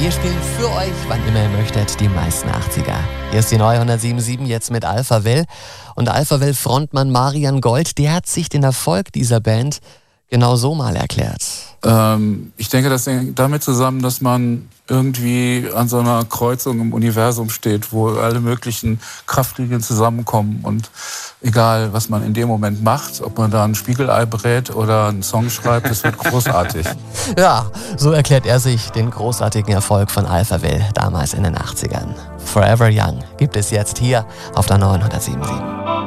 Wir spielen für euch, wann immer ihr möchtet, die meisten 80er. Hier ist die neue 107.7 jetzt mit Alpha Will. Und Alpha Will Frontmann Marian Gold, der hat sich den Erfolg dieser Band genau so mal erklärt. Ich denke, das hängt damit zusammen, dass man irgendwie an so einer Kreuzung im Universum steht, wo alle möglichen Kraftlinien zusammenkommen und egal, was man in dem Moment macht, ob man da ein Spiegelei brät oder einen Song schreibt, das wird großartig. Ja, so erklärt er sich den großartigen Erfolg von Alpha Will damals in den 80ern. Forever Young gibt es jetzt hier auf der neuen 107.7.